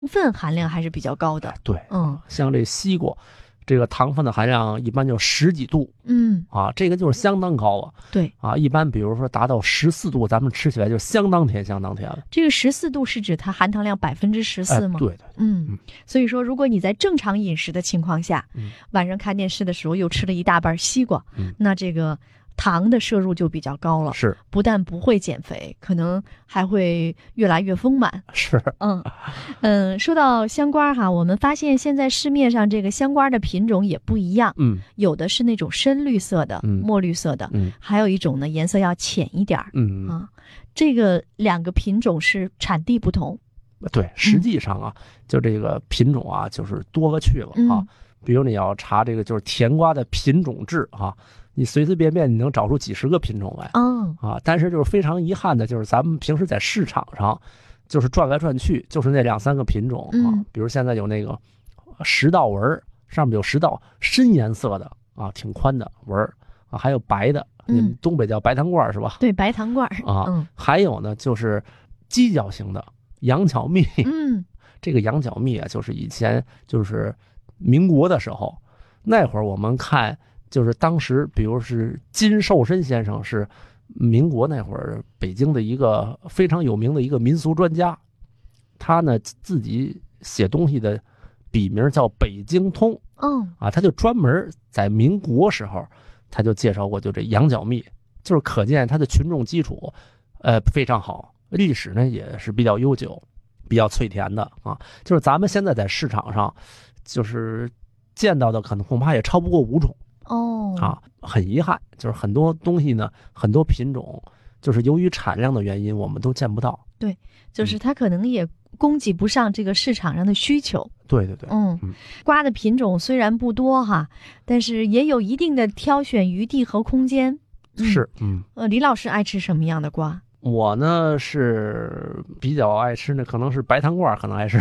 分含量还是比较高的。 对，像这西瓜，这个糖分的含量一般就10几度，这个就是相当高啊。 对啊，一般比如说达到14度，咱们吃起来就相当甜，相当甜了。 这个14度是指它含糖量14%吗？ 对， 所以说，如果你在正常饮食的情况下，晚上看电视的时候又吃了一大半西瓜，那这个糖的摄入就比较高了， 是， 不但不会减肥，可能还会越来越丰满。 是， 说到香瓜哈，我们发现现在市面上这个香瓜的品种也不一样，有的是那种深绿色的、墨绿色的，还有一种呢颜色要浅一点这个2个品种是产地不同。 对，实际上啊，就这个品种啊，就是多了去了啊。比如你要查这个就是甜瓜的品种志啊，你随随便便你能找出几10个品种来但是就是非常遗憾的，就是咱们平时在市场上就是转来转去，就是那2、3个品种比如现在有那个10道纹，上面有10道深颜色的挺宽的纹还有白的，你们东北叫白糖罐是吧？ 对，白糖罐还有呢就是犄角型的羊角蜜，这个羊角蜜啊，就是以前就是民国的时候，那会儿我们看，就是当时比如是金寿申先生是民国那会儿北京的一个非常有名的一个民俗专家，他呢自己写东西的笔名叫北京通，他就专门在民国时候他就介绍过就这羊角蜜，就是可见他的群众基础非常好，历史呢也是比较悠久，比较脆甜的就是咱们现在在市场上就是见到的可能恐怕也超不过5种很遗憾，就是很多东西呢，很多品种就是由于产量的原因我们都见不到。 对，就是它可能也供给不上这个市场上的需求。 对， 瓜的品种虽然不多哈，但是也有一定的挑选余地和空间。 是， 李老师爱吃什么样的瓜？ 我呢是比较爱吃可能是白糖罐，可能还是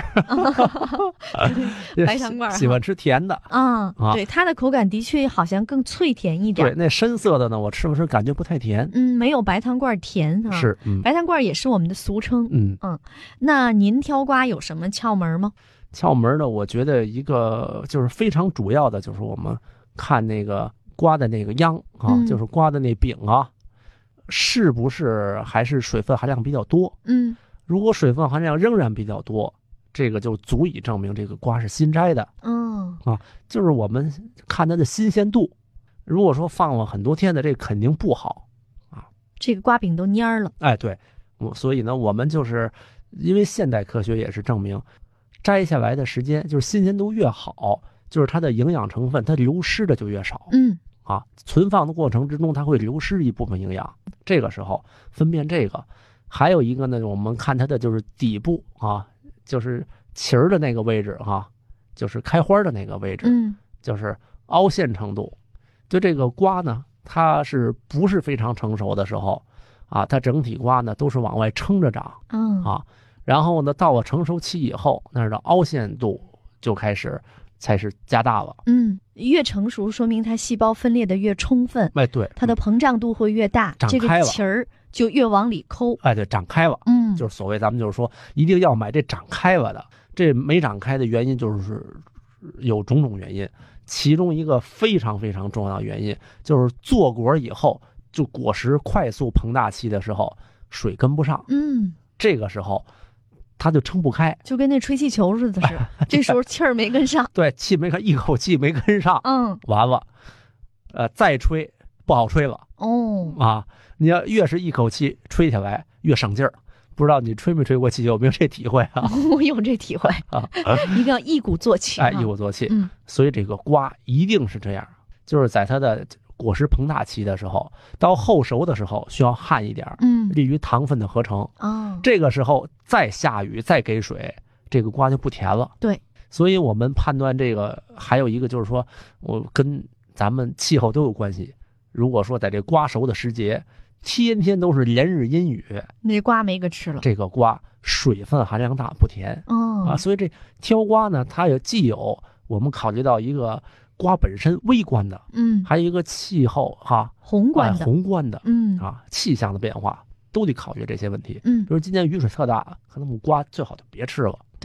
白糖罐， 喜欢吃甜的对，它的口感的确好像更脆甜一点。 对，那深色的呢，我吃不吃感觉不太甜。 没有白糖罐甜是， 白糖罐也是我们的俗称。那您挑瓜有什么窍门吗？ 窍门呢，我觉得一个就是非常主要的，就是我们看那个瓜的那个秧就是瓜的那柄是不是还是水分含量比较多？如果水分含量仍然比较多，这个就足以证明这个瓜是新摘的。就是我们看它的新鲜度，如果说放了很多天的，这肯定不好这个瓜柄都蔫了。 对，所以呢，我们就是因为现代科学也是证明，摘下来的时间就是新鲜度越好，就是它的营养成分它流失的就越少。存放的过程之中它会流失一部分营养，这个时候分辨这个。还有一个呢，我们看它的就是底部就是旗儿的那个位置就是开花的那个位置，就是凹陷程度。就这个瓜呢，它是不是非常成熟的时候它整体瓜呢都是往外撑着长然后呢到了成熟期以后，那儿的凹陷度就才是加大了。 越成熟说明它细胞分裂的越充分。 对， 它的膨胀度会越大， 长开了， 这个旗儿就越往里抠。 对，长开了。就是所谓咱们就是说一定要买这长开了的。这没长开的原因就是有种种原因，其中一个非常非常重要的原因就是做果以后，就果实快速膨大期的时候水跟不上。这个时候它就撑不开， 就跟那吹气球似的是这时候气儿没跟上。 对，气没跟，一口气没跟上。完了再吹不好吹了。你要越是一口气吹起来越省劲儿。不知道你吹没吹过气，有没有这体会我有这体会一定要一鼓作气。 一鼓作气。所以这个瓜一定是这样，就是在它的果实膨大期的时候，到后熟的时候需要旱一点，利于糖分的合成。这个时候再下雨再给水，这个瓜就不甜了。 对， 所以我们判断这个还有一个就是说，我跟咱们气候都有关系。如果说在这瓜熟的时节，天天都是连日阴雨， 那瓜没个吃了。 这个瓜水分含量大，不甜。所以这挑瓜呢，它也既有我们考虑到一个瓜本身微观的，还有一个气候宏观的，气象的变化都得考虑这些问题。比如今年雨水特大，可能我们瓜最好就别吃了。 对，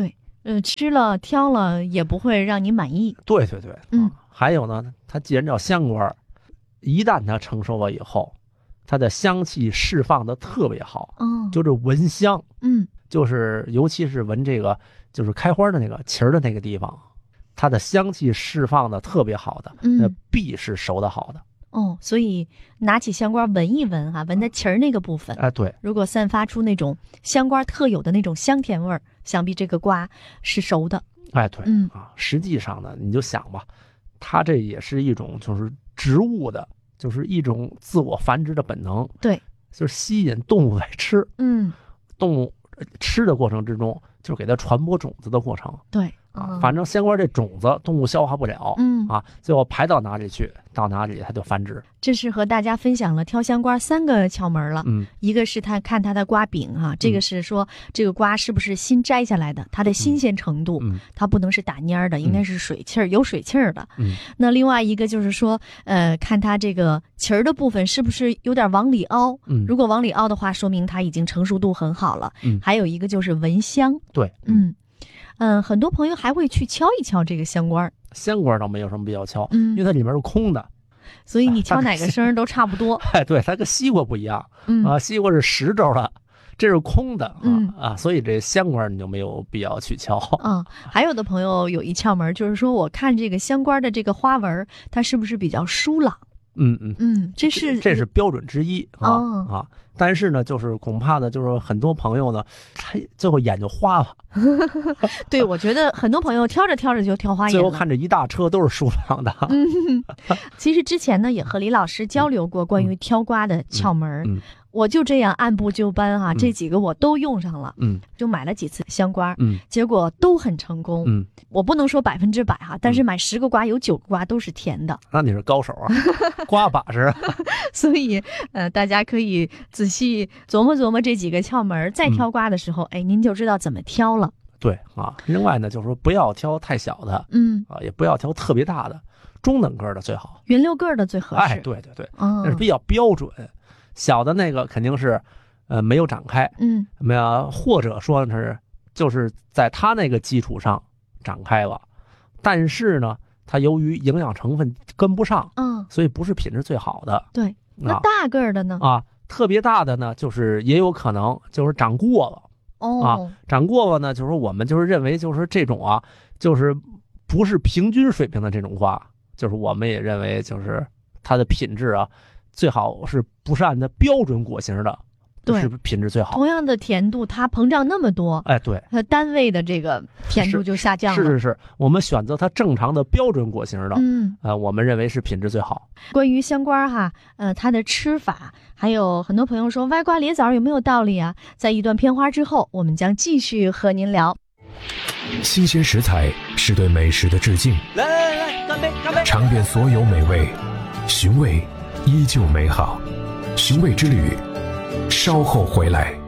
吃了挑了也不会让你满意。 对对对，还有呢，它既然叫香瓜，一旦它成熟了以后，它的香气释放的特别好，就是闻香，就是尤其是闻这个就是开花的那个旗儿的那个地方，它的香气释放的特别好的，那必是熟的好的。 所以拿起香瓜闻一闻闻它旗儿那个部分， 对， 如果散发出那种香瓜特有的那种香甜味儿，想必这个瓜是熟的。 对，实际上呢，你就想吧，它这也是一种就是植物的，就是一种自我繁殖的本能。 对， 就是吸引动物来吃。动物吃的过程之中，就是给它传播种子的过程。 对。 反正香瓜这种子动物消化不了，最后排到哪里去，到哪里它就繁殖。 这是和大家分享了挑香瓜3个窍门了。一个是看它的瓜柄这个是说这个瓜是不是新摘下来的，它的新鲜程度，它不能是打蔫的，应该是水气儿有水气儿的。那另外一个就是说，看它这个旗儿的部分是不是有点往里凹，如果往里凹的话，说明它已经成熟度很好了。还有一个就是闻香。 对， 很多朋友还会去敲一敲这个香瓜。 香瓜倒没有什么必要敲，因为它里面是空的， 所以你敲哪个声都差不多。 对，它跟西瓜不一样，西瓜是实轴的，这是空的，所以这香瓜你就没有必要去敲。 还有的朋友有一窍门，就是说我看这个香瓜的这个花纹，它是不是比较疏朗？这是标准之一但是呢，就是恐怕呢，就是很多朋友呢，他最后眼就花了。 对，我觉得很多朋友挑着挑着就挑花眼了， 最后看这一大车都是疏朗的。 其实之前呢，也和李老师交流过关于挑瓜的窍门。我就这样按部就班这几个我都用上了。就买了几次香瓜，结果都很成功。我不能说100%但是买10个瓜有9个瓜都是甜的。 那你是高手瓜把式。 所以大家可以仔细琢磨琢磨这几个窍门，在挑瓜的时候，您就知道怎么挑了。 对另外呢，就是说不要挑太小的，也不要挑特别大的，中等个的最好， 圆溜个的最合适。 对对对，那是比较标准。小的那个肯定是，没有展开，没有，或者说是就是在它那个基础上展开了，但是呢，它由于营养成分跟不上，所以不是品质最好的。 对，那大个的呢？ 特别大的呢，就是也有可能就是长过了。长过了呢，就是说我们就是认为就是这种就是不是平均水平的这种瓜，就是我们也认为就是它的品质最好是不是按照标准果型的，是品质最好。 同样的甜度，它膨胀那么多， 对， 它单位的这个甜度就下降了。 是，我们选择它正常的标准果型的，我们认为是品质最好。 关于香瓜它的吃法，还有很多朋友说歪瓜裂枣有没有道理啊？在一段片花之后，我们将继续和您聊。 新鲜食材是对美食的致敬， 来，干杯！ 尝遍所有美味，寻味依旧美好，寻味之旅，稍后回来。